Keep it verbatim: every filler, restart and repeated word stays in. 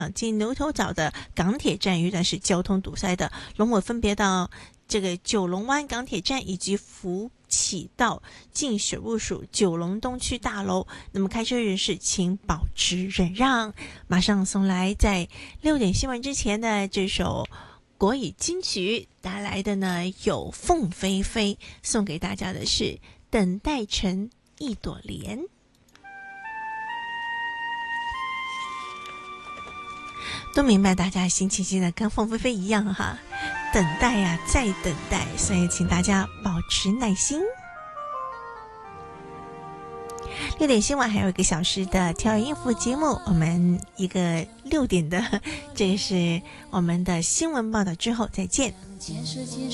进牛头角的港铁站一段是交通堵塞的，龙尾分别到这个九龙湾港铁站以及福启道进水务署九龙东区大楼，那么开车人士请保持忍让。马上送来在六点新闻之前的这首国语金曲，带来的呢有凤飞飞，送给大家的是等待成一朵莲。都明白大家心情现在跟凤飞飞一样哈，等待呀、啊、再等待，所以请大家保持耐心。六点新闻还有一个小时的跳跃音符节目，我们一个六点的这个是我们的新闻报道之后再见。